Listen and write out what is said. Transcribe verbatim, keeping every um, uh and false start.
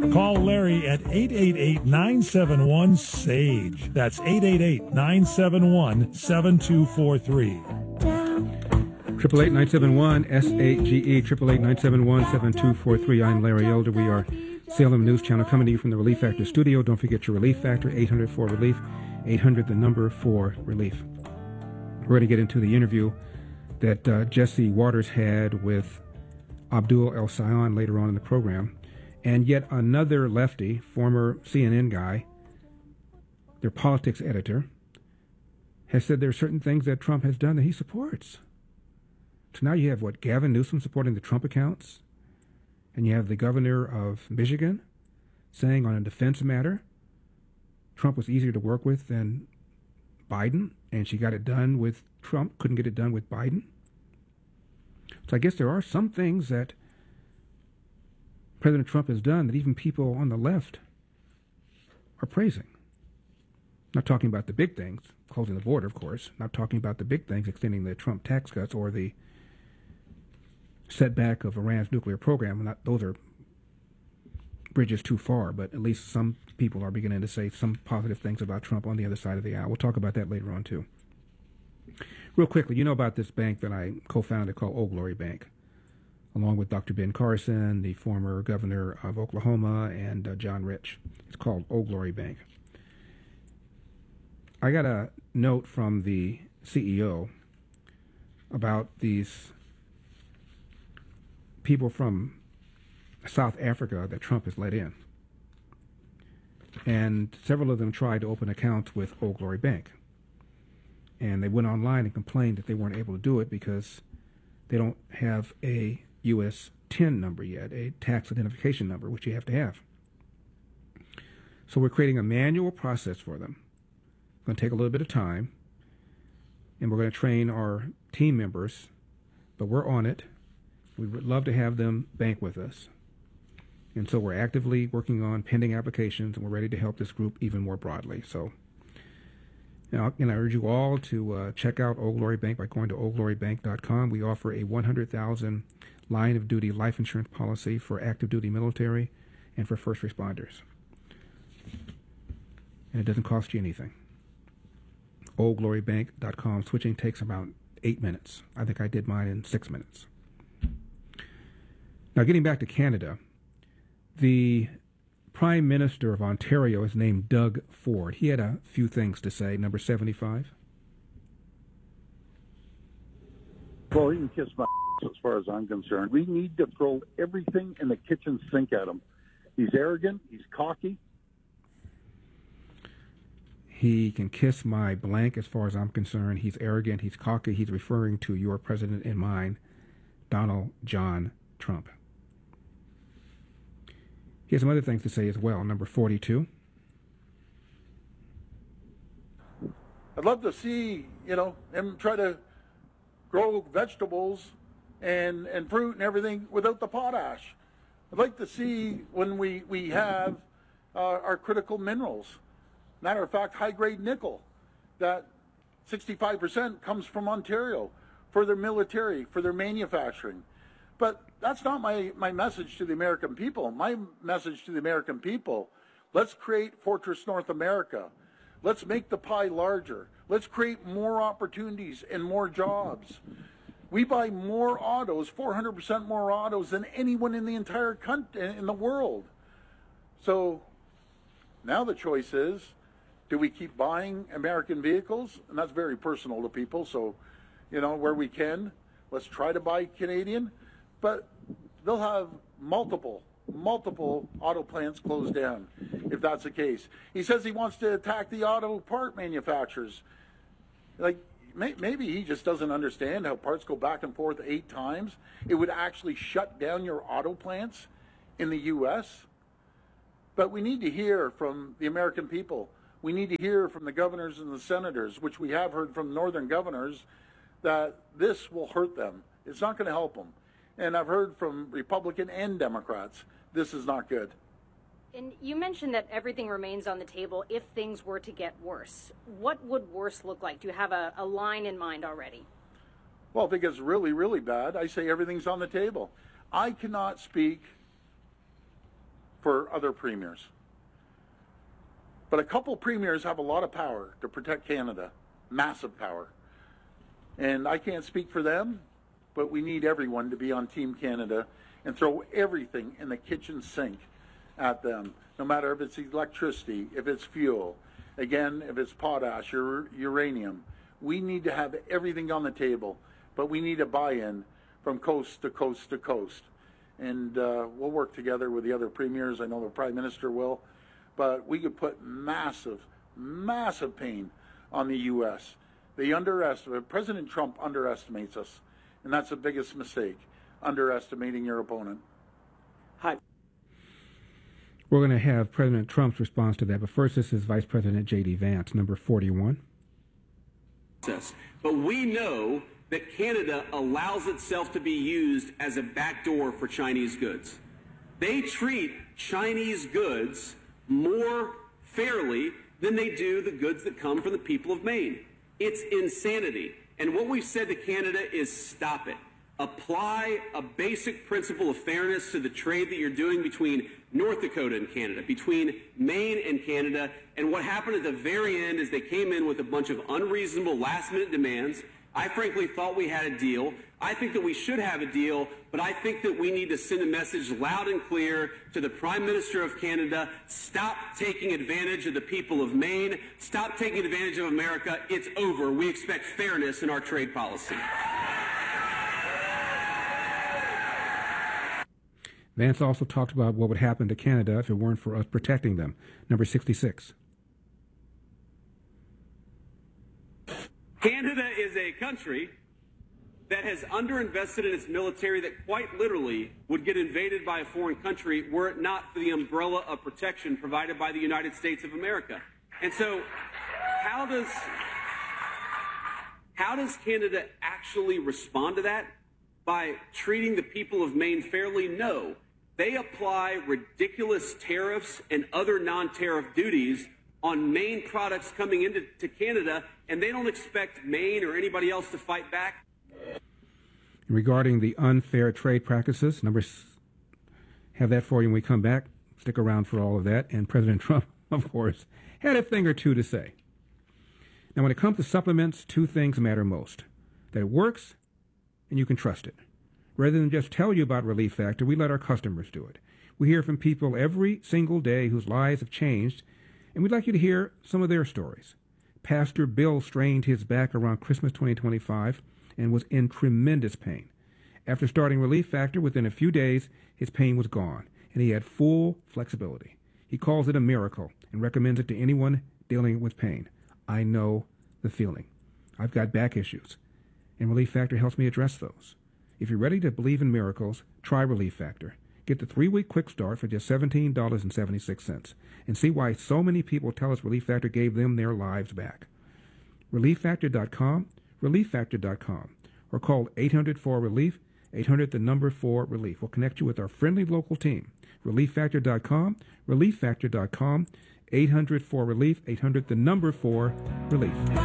Call Larry at eight eight eight, nine seven one, S A G E. That's eight eight eight, nine seven one, seven two four three. Triple eight nine seven one S A G E, triple eight nine seven one seven two four three. I'm Larry Elder. We are Salem News Channel coming to you from the Relief Factor studio. Don't forget your Relief Factor, eight hundred four relief, eight hundred the number for relief. We're going to get into the interview that uh, Jesse Waters had with Abdul El-Sayed later on in the program. And yet another lefty, former C N N guy, their politics editor, has said there are certain things that Trump has done that he supports. So now you have, what, Gavin Newsom supporting the Trump accounts, and you have the governor of Michigan saying on a defense matter Trump was easier to work with than Biden, and she got it done with Trump, couldn't get it done with Biden. So I guess there are some things that President Trump has done that even people on the left are praising. Not talking about the big things, closing the border, of course, not talking about the big things, extending the Trump tax cuts or the setback of Iran's nuclear program. Not, those are bridges too far, but at least some people are beginning to say some positive things about Trump on the other side of the aisle. We'll talk about that later on, too. Real quickly, you know about this bank that I co-founded called Old Glory Bank, along with Doctor Ben Carson, the former governor of Oklahoma, and uh, John Rich. It's called Old Glory Bank. I got a note from the C E O about these people from South Africa that Trump has let in. And several of them tried to open accounts with Old Glory Bank. And they went online and complained that they weren't able to do it because they don't have a U S T I N number yet, a tax identification number, which you have to have. So we're creating a manual process for them. It's going to take a little bit of time, and we're going to train our team members, but we're on it. We would love to have them bank with us. And so we're actively working on pending applications, and we're ready to help this group even more broadly. So, now, and I urge you all to uh, check out Old Glory Bank by going to old glory bank dot com. We offer a one hundred thousand dollars line of duty life insurance policy for active duty military and for first responders. And it doesn't cost you anything. old glory bank dot com. Switching takes about eight minutes. I think I did mine in six minutes. Now, getting back to Canada, the Prime Minister of Ontario is named Doug Ford. He had a few things to say. Number seventy-five. Well, he can kiss my ass as far as I'm concerned. We need to throw everything in the kitchen sink at him. He's arrogant. He's cocky. He can kiss my blank as far as I'm concerned. He's arrogant. He's cocky. He's referring to your president and mine, Donald John Trump. He has some other things to say as well. Number forty-two. I'd love to see, you know, him try to grow vegetables and, and fruit and everything without the potash. I'd like to see when we, we have uh, our critical minerals. Matter of fact, high-grade nickel, that sixty-five percent comes from Ontario for their military, for their manufacturing. But that's not my, my message to the American people. My message to the American people, let's create Fortress North America. Let's make the pie larger. Let's create more opportunities and more jobs. We buy more autos, four hundred percent more autos than anyone in the entire country, in the world. So now the choice is, do we keep buying American vehicles? And that's very personal to people. So, you know, where we can, let's try to buy Canadian. But they'll have multiple, multiple auto plants closed down if that's the case. He says he wants to attack the auto part manufacturers. Like, may, maybe he just doesn't understand how parts go back and forth eight times. It would actually shut down your auto plants in the U S. But we need to hear from the American people. We need to hear from the governors and the senators, which we have heard from northern governors, that this will hurt them. It's not going to help them. And I've heard from Republican and Democrats, this is not good. And you mentioned that everything remains on the table if things were to get worse. What would worse look like? Do you have a, a line in mind already? Well, if it gets really, really bad, I say everything's on the table. I cannot speak for other premiers. But a couple premiers have a lot of power to protect Canada, massive power. And I can't speak for them, but we need everyone to be on Team Canada and throw everything in the kitchen sink at them, no matter if it's electricity, if it's fuel, again, if it's potash or uranium. We need to have everything on the table, but we need a buy-in from coast to coast to coast. And uh, we'll work together with the other premiers. I know the Prime Minister will, but we could put massive, massive pain on the U S. They underestimate, President Trump underestimates us, and that's the biggest mistake, underestimating your opponent. Hi. We're going to have President Trump's response to that, but first this is Vice President J D Vance, number forty-one. But we know that Canada allows itself to be used as a backdoor for Chinese goods. They treat Chinese goods more fairly than they do the goods that come from the people of Maine. It's insanity. And what we've said to Canada is stop it. Apply a basic principle of fairness to the trade that you're doing between North Dakota and Canada, between Maine and Canada. And what happened at the very end is they came in with a bunch of unreasonable last-minute demands. I frankly thought we had a deal. I think that we should have a deal, but I think that we need to send a message loud and clear to the Prime Minister of Canada. Stop taking advantage of the people of Maine. Stop taking advantage of America. It's over. We expect fairness in our trade policy. Vance also talked about what would happen to Canada if it weren't for us protecting them. Number sixty-six. Canada is a country that has underinvested in its military that quite literally would get invaded by a foreign country were it not for the umbrella of protection provided by the United States of America. And so how does, how does Canada actually respond to that? By treating the people of Maine fairly? No. They apply ridiculous tariffs and other non-tariff duties on Maine products coming into to Canada, and they don't expect Maine or anybody else to fight back. Regarding the unfair trade practices, number have that for you when we come back. Stick around for all of that. And President Trump, of course, had a thing or two to say. Now, when it comes to supplements, two things matter most: that it works and you can trust it. Rather than just tell you about Relief Factor, we let our customers do it. We hear from people every single day whose lives have changed, and we'd like you to hear some of their stories. Pastor Bill strained his back around Christmas twenty twenty-five and was in tremendous pain. After starting Relief Factor, within a few days, his pain was gone, and he had full flexibility. He calls it a miracle and recommends it to anyone dealing with pain. I know the feeling. I've got back issues, and Relief Factor helps me address those. If you're ready to believe in miracles, try Relief Factor. Get the three-week quick start for just seventeen dollars and seventy-six cents and see why so many people tell us Relief Factor gave them their lives back. relief factor dot com, relief factor dot com, or call eight hundred four relief, eight hundred the number four relief. We'll connect you with our friendly local team. relief factor dot com, relief factor dot com, eight hundred four relief, eight hundred the number four relief.